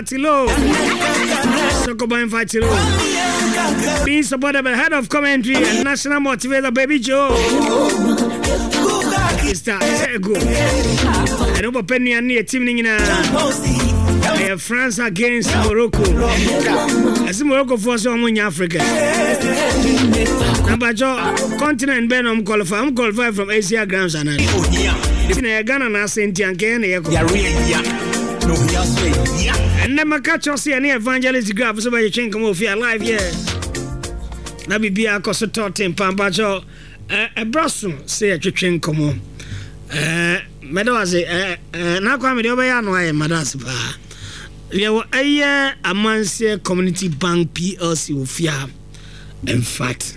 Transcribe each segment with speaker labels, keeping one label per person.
Speaker 1: Tilo. Sokoban Fatilo. Being supported by the head of commentary and national motivator Baby Joe. Mr. Sego. I don't penny and near team in France against Morocco. As Morocco for someone in Africa. Number continent Benham qualify. I'm qualified from Asia Grand Channel. If you Ghana na senti anke na yeko. And then my catch us here near evangelist graph so by you change come off here live here. Na bibia akoso totem pambajo e brasso say twetwen komo. Medo waze na kwa me de obeya no aye madas ba. Lewo aye Amansie Community Bank PLC ofia. In fact,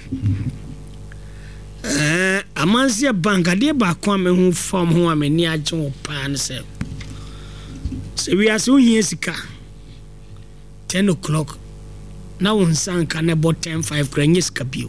Speaker 1: Amansie Bank ade ba kwa me hu form ho amani agye pan se. So we are so here sika 10 o'clock. Now on sanka na about 10:05 kra sika bio.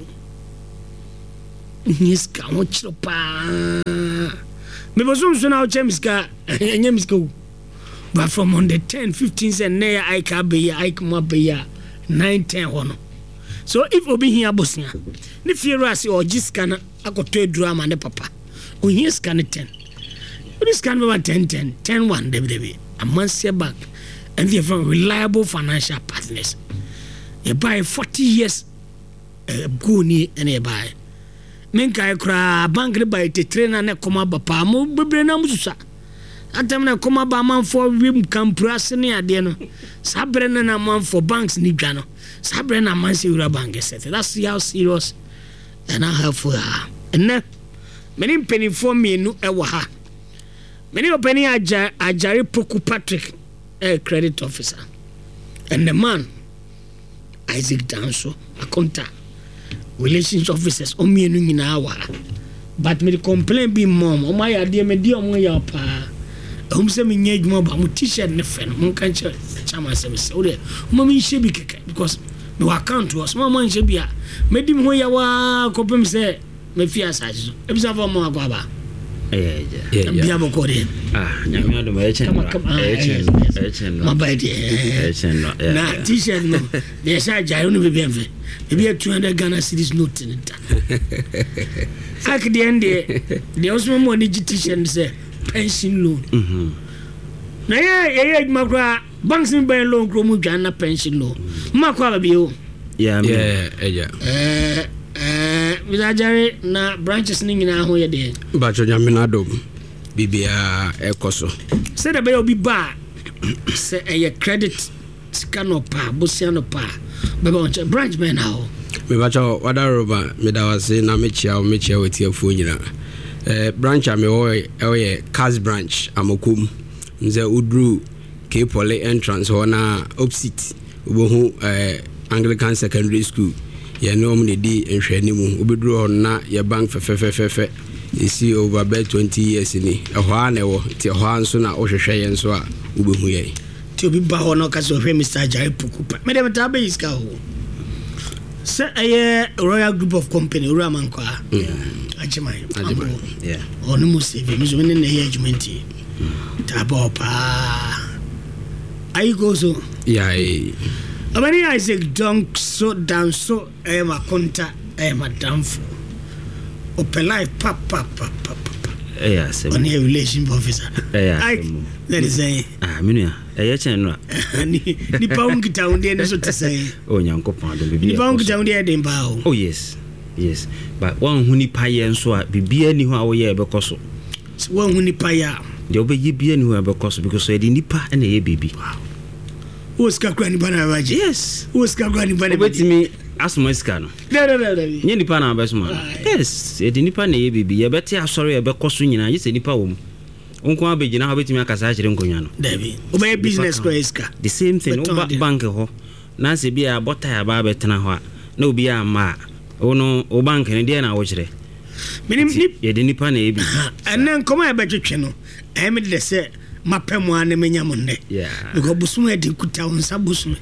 Speaker 1: Sika ho chiro pa. Me bozum so na o chemiska nyemiska. But from on the 10, 15 and near I can be I come up be 9, 10 1. So if obi here bosia, ne fear as or jiskana akoto drama ne papa. O here scan 10. This can be 10 1 debi. Amansie Bank and they have reliable financial partners. You buy 40 years go ni and you buy. Menka kra bank buy te trainer na koma ba pa mo bebre na mususa. Atam na koma ba man for wim campus ne ade no. Sabre na man for banks ni dwa no. Sabre na Amansie Ura Bank set. That's how serious and how helpful are. And na many penny for me no e wa ha. Many opening Ajari Poku Patrick, a credit officer, and the man Isaac Danso, a contact relations officers. Omi enu in our, but me complain be mom. Oh my idea me dear mo ya pa. Se me nyej mo ba mo t-shirt ne fen. Mo kan chama se me so there. Mo me shebi keke because no account was mo man shebi a. Me dim ho ya wa kopem se me fi asage. Ebisa for mo agba. Yeah.
Speaker 2: Nyamia do
Speaker 1: my bad. Na t-shirt no. They say jayo no be benfe. Maybe 200 Ghana cedis note in it. At the end they also money t-shirt say pension loan. Na yeah makwa banks me buy loan kro mu Ghana pension loan. Makwa be o.
Speaker 2: Yeah.
Speaker 1: Ajari na branches ni nyina ho ye de
Speaker 3: ba nyamina dom bibia ekoso
Speaker 1: se da be obi ba se eye credit scan no pa bosia no pa be ba branch man how
Speaker 3: me ba cho wada roba me da wase na me chia wetia fu nyina branch am we Cas branch amokum nze udru K Poly entrance na opposite obohu Anglican Secondary School. You know me di enhwanimu obedru na your bank fe you see over about 20 years ni ehwa na ewo ti ehwa nso na ohwehwe ye nso a ubehu ye
Speaker 1: ti obi ba ho no ka so hwe Mr. Ajari Pokupa me dem ta be iska ho se aye Royal Group of Company ura mankwa ajimai
Speaker 2: yeah
Speaker 1: onu mu save me so ne ne here jumenti ta ba pa ayi go so
Speaker 3: yeah
Speaker 1: Abani Isaac Dunk so down so ma konta ma damfo open life pap
Speaker 2: yes
Speaker 1: on a relation officer
Speaker 2: I
Speaker 1: let us say
Speaker 2: minu chenra
Speaker 1: ni paungi taunde na so to say
Speaker 2: oh nyankopon do bibia
Speaker 1: ni paungi taunde dem ba
Speaker 2: oh yes but one huni pa ye nso a bibia ni ho a wo ye bekoso
Speaker 1: one huni pa ya
Speaker 2: de obeyi bia ni ho a bekoso because e di nipa na ye bibi
Speaker 1: Oscar Granny Bana
Speaker 2: yes
Speaker 1: Oscar Granny Bana
Speaker 2: betimi asmo iska no
Speaker 1: no
Speaker 2: nye nipa na abesuma yes e di nipa na ye bibi ye beti asori ye bekoso nyina ye se nipa wo mu onko abegina ha betimi akasa akire nkonya no
Speaker 1: David obey business kwa iska
Speaker 2: the same thing bank ho na se bia bota ya ba betena ho na obi ama ono o bank ne dia na wo kire minim ye di nipa na ye bibi
Speaker 1: anan koma ya betwetwe no me de se mapemu ane menya monne because busum e de kuta onsa busum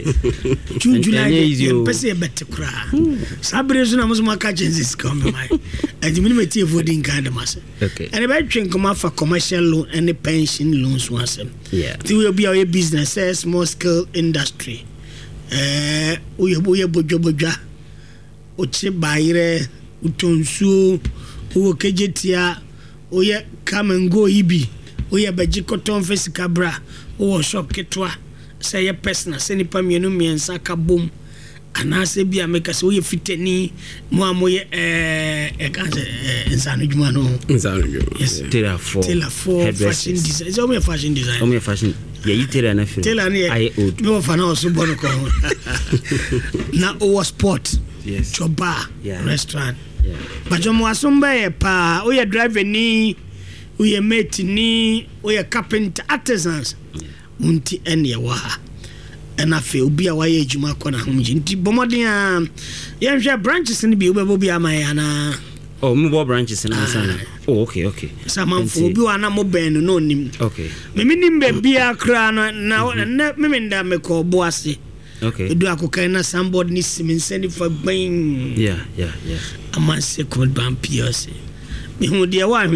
Speaker 1: July pese bette kra sabre so na mo ma ka chances come my adi me tie voting kind mass and about twen come for commercial loan and pension loans once ti we be our business small scale industry we bojo oche bayire utonsu wo kejetia oye come and go ibi oye baji cotton fesika bra wo shop ketwa say ye personal say nipa mienu miensa ka bom anase bia meka say oye fitani mo amoye kanse insanu juma no yes
Speaker 2: Tailor for
Speaker 1: fashion design is o fashion design
Speaker 2: o fashion yeah you tailor na feel
Speaker 1: tailor na I old me fa na oso bono ko na o sport
Speaker 2: yes
Speaker 1: choba restaurant but jo mo asomba e pa oye driver ni oye mate ni oye carpenter artisans munti ene wa na fe obi a waye adwuma kɔ na homji nti bomoden a ye hwɛ branches ni bi obebo bi amaya na
Speaker 2: oh me bo branches na sana oh okay
Speaker 1: samanfo obi wa na mo ben no nim
Speaker 2: okay
Speaker 1: me nim be bia kra no na me nda me ko bo ase
Speaker 2: okay
Speaker 1: edu akokan na somebody ni simen for bang
Speaker 2: yeah
Speaker 1: amanse ko ban piose me hu de wa